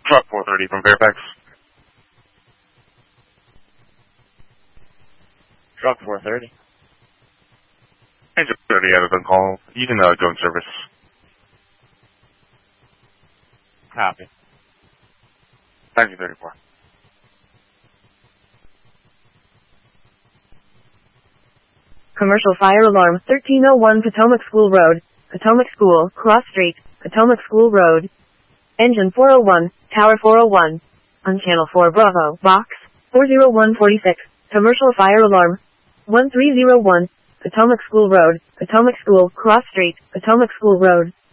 Truck 430 from Fairfax. Truck 430. Engine 30 out of the call. You can go in service. Copy. 1934. Commercial fire alarm, 1301 Potomac School Road, Potomac School, Cross Street, Potomac School Road. Engine 401, Tower 401. On Channel 4 Bravo, Box, 40146. Commercial fire alarm, 1301, Potomac School Road, Potomac School, Cross Street, Potomac School Road.